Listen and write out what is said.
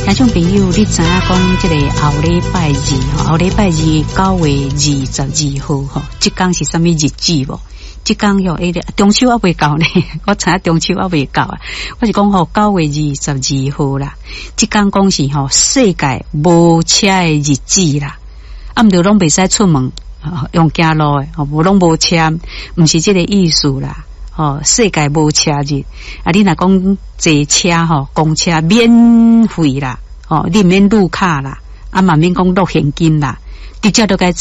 听众朋友，你知影讲这个后礼拜二后礼拜二9月22号吼，这天是什么日子无？这天哟，中秋还未到呢，我知影中秋还未到啊。我是讲吼9月22号啦，这天讲是吼世界无车的日子啦，毋着拢袂使出门，用走路的，无拢无车，毋是这个意思啦。世界无车日啊！你若讲坐车吼，公车免费啦，你免入卡啦，嘛免讲落现金啦，直接都该